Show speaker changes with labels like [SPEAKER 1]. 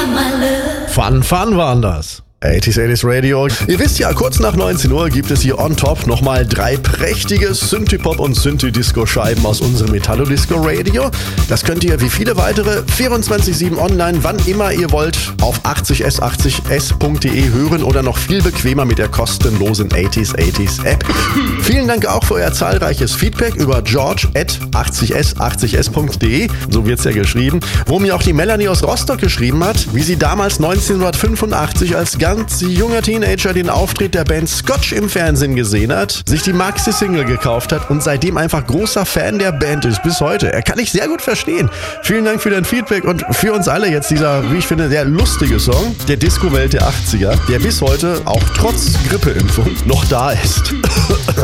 [SPEAKER 1] Fun waren das. 80s Radio. Ihr wisst ja, kurz nach 19 Uhr gibt es hier on top nochmal 3 prächtige Synthie-Pop- und Synthie-Disco-Scheiben aus unserem Metallo-Disco-Radio. Das könnt ihr wie viele weitere 24/7 online, wann immer ihr wollt, auf 80s80s.de hören oder noch viel bequemer mit der kostenlosen 80s App. Vielen Dank auch für euer zahlreiches Feedback über george@80s80s.de, so wird's ja geschrieben, wo mir auch die Melanie aus Rostock geschrieben hat, wie sie damals 1985 als ganz junger Teenager den Auftritt der Band Scotch im Fernsehen gesehen hat, sich die Maxi-Single gekauft hat und seitdem einfach großer Fan der Band ist, bis heute. Kann ich sehr gut verstehen. Vielen Dank für dein Feedback und für uns alle jetzt dieser, wie ich finde, sehr lustige Song der Disco-Welt der 80er, der bis heute, auch trotz Grippeimpfung, noch da ist.